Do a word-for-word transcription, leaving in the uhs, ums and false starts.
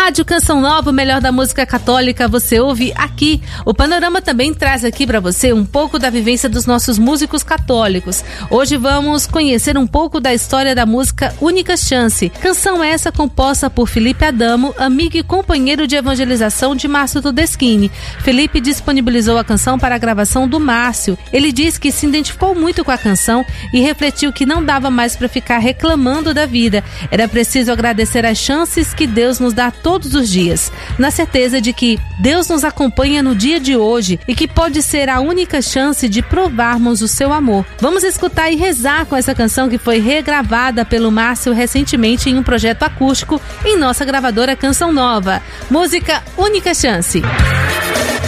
Rádio Canção Nova, o melhor da música católica, você ouve aqui. O Panorama também traz aqui para você um pouco da vivência dos nossos músicos católicos. Hoje vamos conhecer um pouco da história da música Única Chance. Canção essa composta por Felipe Adamo, amigo e companheiro de evangelização de Márcio Todeschini. Felipe disponibilizou a canção para a gravação do Márcio. Ele diz que se identificou muito com a canção e refletiu que não dava mais para ficar reclamando da vida. Era preciso agradecer as chances que Deus nos dá todos os dias, na certeza de que Deus nos acompanha no dia de hoje e que pode ser a única chance de provarmos o seu amor. Vamos escutar e rezar com essa canção que foi regravada pelo Márcio recentemente em um projeto acústico em nossa gravadora Canção Nova. Música Única Chance.